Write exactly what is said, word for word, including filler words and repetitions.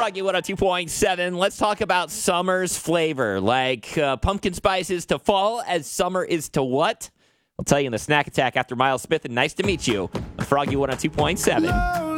Froggy one oh two point seven. Let's talk about summer's flavor. Like uh, pumpkin spice is to fall as summer is to what? I'll tell you in the Snack Attack after Miles Smith, and nice to meet you on Froggy one oh two point seven.